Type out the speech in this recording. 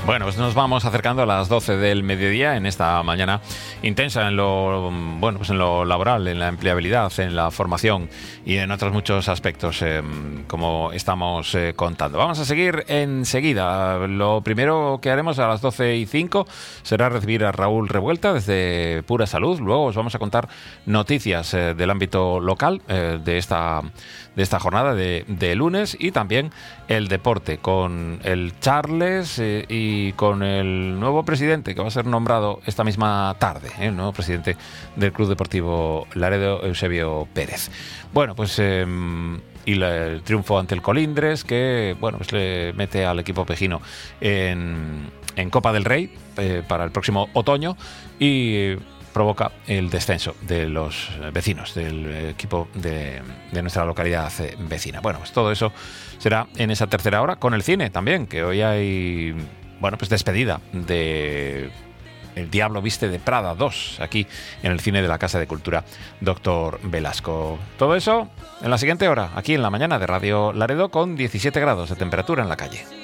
Bueno, pues nos vamos acercando a las 12 del mediodía en esta mañana intensa en lo, bueno, pues en lo laboral, en la empleabilidad, en la formación y en otros muchos aspectos, como estamos contando. Vamos a seguir enseguida. Lo primero que haremos a las 12:05 será recibir a Raúl Revuelta desde Pura Salud. Luego os vamos a contar noticias del ámbito local de esta jornada de lunes, y también el deporte con el Charles y con el nuevo presidente que va a ser nombrado esta misma tarde, el nuevo presidente del Club Deportivo Laredo, Eusebio Pérez. Bueno, pues el triunfo ante el Colindres, que bueno, pues le mete al equipo pejino en Copa del Rey para el próximo otoño, y provoca el descenso de los vecinos del equipo de nuestra localidad vecina. Bueno, pues todo eso será en esa tercera hora, con el cine también, que hoy hay, bueno, pues despedida de El Diablo Viste de Prada 2, aquí en el cine de la Casa de Cultura Dr. Velasco. Todo eso en la siguiente hora, aquí en la mañana de Radio Laredo, con 17 grados de temperatura en la calle.